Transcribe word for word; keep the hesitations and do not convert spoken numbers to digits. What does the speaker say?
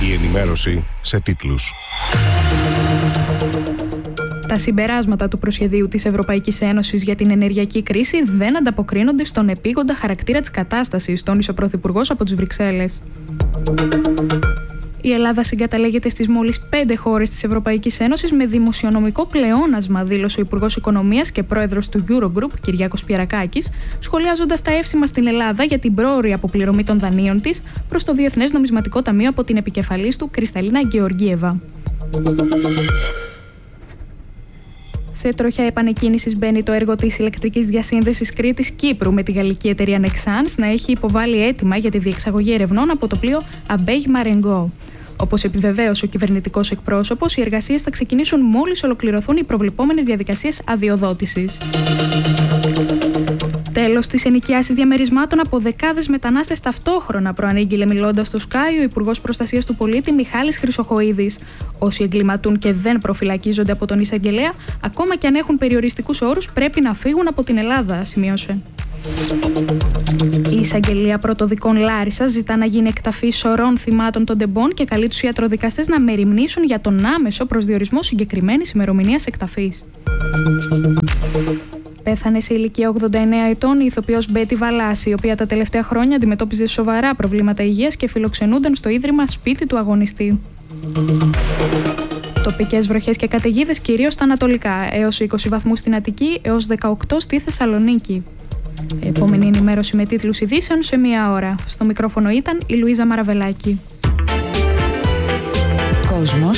Η ενημέρωση σε τίτλους. Τα συμπεράσματα του προσχεδίου της Ευρωπαϊκής Ένωσης για την ενεργειακή κρίση δεν ανταποκρίνονται στον επίγοντα χαρακτήρα της κατάστασης, τόνισε ο Πρωθυπουργός από τις Βρυξέλλες. Η Ελλάδα συγκαταλέγεται στις μόλις πέντε χώρες της Ευρωπαϊκής Ένωσης με δημοσιονομικό πλεόνασμα, δήλωσε ο Υπουργός Οικονομίας και Πρόεδρος του Eurogroup, Κυριάκος Πιερακάκης, σχολιάζοντας τα εύσημα στην Ελλάδα για την πρόωρη αποπληρωμή των δανείων της προς το Διεθνές Νομισματικό Ταμείο από την επικεφαλής του Κρυσταλίνα Γεωργίεβα. Σε τροχιά επανεκκίνησης μπαίνει το έργο της ηλεκτρικής διασύνδεσης Κρήτης-Κύπρου, με τη γαλλική εταιρεία Nexans να έχει υποβάλει αίτημα για τη διεξαγωγή ερευνών από το πλοίο Αμπέγ Μαρεγκό. Όπως επιβεβαίωσε ο κυβερνητικός εκπρόσωπος, οι εργασίες θα ξεκινήσουν μόλις ολοκληρωθούν οι προβλεπόμενες διαδικασίες αδειοδότησης. Τέλος της ενοικιάσης διαμερισμάτων από δεκάδες μετανάστες ταυτόχρονα, προανήγγειλε μιλώντας στο Sky ο Υπουργός Προστασίας του Πολίτη Μιχάλης Χρυσοχοΐδης. Όσοι εγκληματούν και δεν προφυλακίζονται από τον εισαγγελέα, ακόμα και αν έχουν περιοριστικούς όρους, πρέπει να φύγουν από την Ελλάδα, σημείωσε. Η εισαγγελία πρωτοδικών Λάρισσας ζητά να γίνει εκταφή σωρών θυμάτων των τεμπών και καλεί τους ιατροδικαστές να μεριμνήσουν για τον άμεσο προσδιορισμό συγκεκριμένης ημερομηνίας εκταφής. Πέθανε σε ηλικία ογδόντα εννέα ετών η ηθοποιός Μπέτη Βαλάση, η οποία τα τελευταία χρόνια αντιμετώπιζε σοβαρά προβλήματα υγείας και φιλοξενούνταν στο ίδρυμα σπίτι του αγωνιστή. Τοπικές βροχές και καταιγίδες κυρίως στα ανατολικά, έως είκοσι βαθμούς στην Αττική, έως δεκαοκτώ στη Θεσσαλονίκη. Επόμενη ενημέρωση με τίτλους ειδήσεων σε μία ώρα. Στο μικρόφωνο ήταν η Λουίζα Μαραβελάκη. Κόσμος